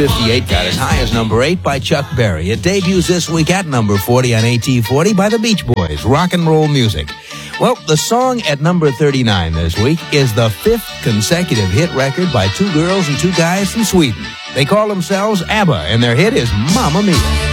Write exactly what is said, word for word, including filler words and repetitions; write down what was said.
fifty-eight got as high as number eight by Chuck Berry. It debuts this week at number forty on A T forty by the Beach Boys, Rock and Roll Music. Well, the song at number thirty-nine this week is the fifth consecutive hit record by two girls and two guys from Sweden. They call themselves ABBA, and their hit is Mamma Mia.